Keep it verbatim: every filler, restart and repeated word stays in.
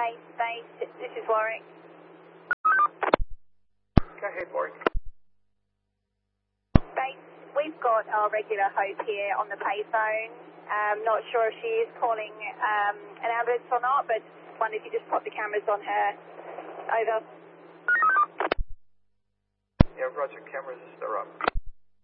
Base, base, this is Warwick. Go ahead, Warwick. Base, we've got our regular host here on the payphone. Um, not sure if she is calling um, an ambulance or not, but wonder if you just pop the cameras on her. Over. Yeah, roger, cameras are up.